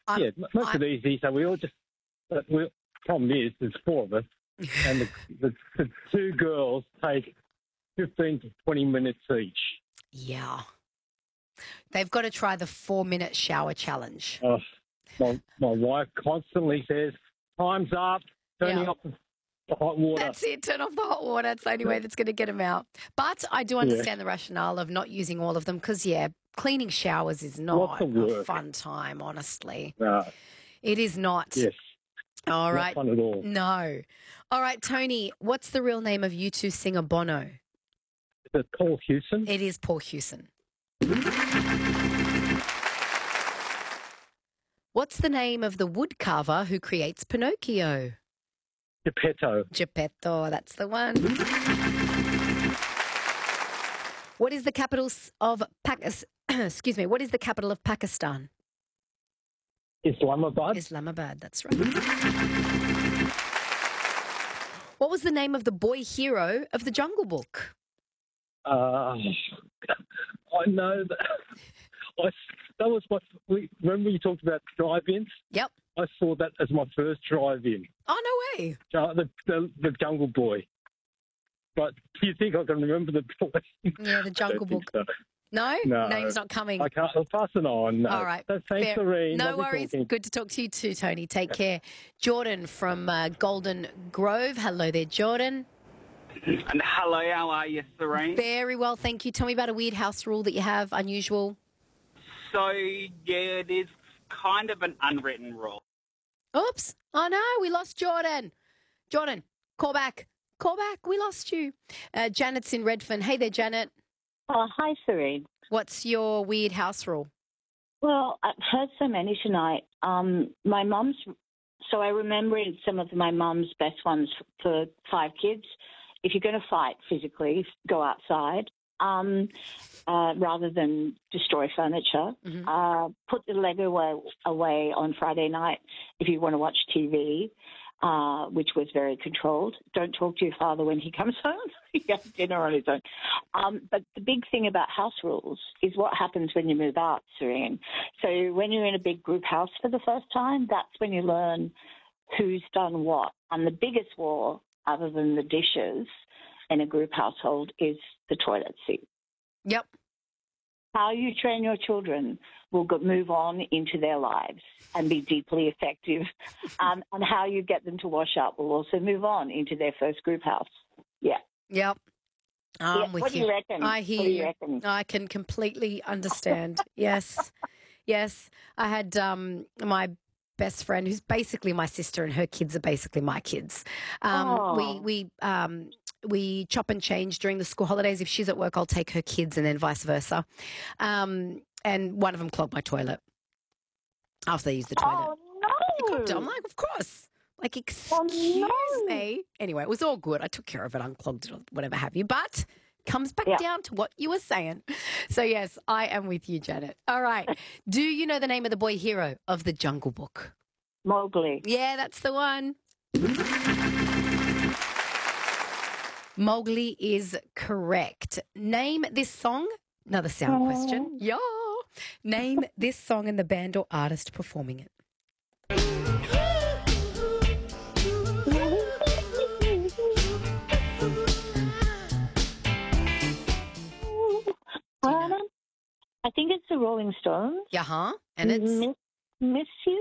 Yeah, most of it easy. So we all just. Problem is, there's four of us, and the two girls take 15 to 20 minutes each. Yeah. They've got to try the 4-minute shower challenge. My wife constantly says, "Time's up, turning off the hot water." That's it, turn off the hot water. It's the only way that's going to get them out. But I do understand the rationale of not using all of them because, cleaning showers is not a fun time, honestly. No. It is not. Yes. All right. Not fun at all. No. All right, Tony, what's the real name of U2 singer Bono? Is it Paul Hewson? It is Paul Hewson. What's the name of the woodcarver who creates Pinocchio? Geppetto. Geppetto, that's the one. What is the capital of What is the capital of Pakistan? Islamabad. Islamabad, that's right. What was the name of the boy hero of the Jungle Book? I know that. That was remember you talked about drive-ins? Yep. I saw that as my first drive-in. Oh, no way. The Jungle Boy. But do you think I can remember the boy? Yeah, the Jungle Book. So. No? No. Name's not coming. I can't. I'll pass it on. No. All right. So thanks, Lorraine. No Lovely worries. talking. Good to talk to you too, Tony. Take care. Jordan from Golden Grove. Hello there, Jordan. And hello, how are you, Serene? Very well, thank you. Tell me about a weird house rule that you have, unusual. So, it is kind of an unwritten rule. Oops. Oh, no, we lost Jordan. Jordan, call back. Call back. We lost you. Janet's in Redfern. Hey there, Janet. Oh, hi, Serene. What's your weird house rule? Well, I've heard so many tonight. My mum's, so I remember some of my mum's best ones for 5 kids. If you're going to fight physically, go outside rather than destroy furniture. Mm-hmm. Put the Lego away on Friday night if you want to watch TV, which was very controlled. Don't talk to your father when he comes home. He has dinner on his own. But the big thing about house rules is what happens when you move out, Serene. So when you're in a big group house for the first time, that's when you learn who's done what. And the biggest war, other than the dishes in a group household, is the toilet seat. Yep. How you train your children will move on into their lives and be deeply effective. And how you get them to wash up will also move on into their first group house. Yeah. Yep. I'm with what do you reckon? I hear you. Reckon? I can completely understand. Yes. Yes. I had my best friend, who's basically my sister, and her kids are basically my kids. We chop and change during the school holidays. If she's at work, I'll take her kids, and then vice versa. And one of them clogged my toilet after they used the toilet. Oh, no. I'm like, of course. Like, excuse me. Anyway, it was all good. I took care of it, unclogged it, or whatever have you. But comes back down to what you were saying. So, yes, I am with you, Janet. All right. Do you know the name of the boy hero of the Jungle Book? Mowgli. Yeah, that's the one. Mowgli is correct. Name this song. Another sound question. Yeah. Name this song and the band or artist performing it. I think it's the Rolling Stones. And it's Miss You.